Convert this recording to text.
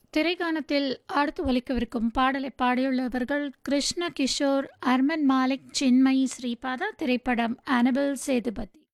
திரைக்காணத்தில் அடுத்து ஒலிக்கவிருக்கும் பாடலை பாடியுள்ளவர்கள் கிருஷ்ண கிஷோர், அர்மன் மாலிக், சின்மயி ஸ்ரீபாதா. திரைப்படம் அனபல் சேதுபதி.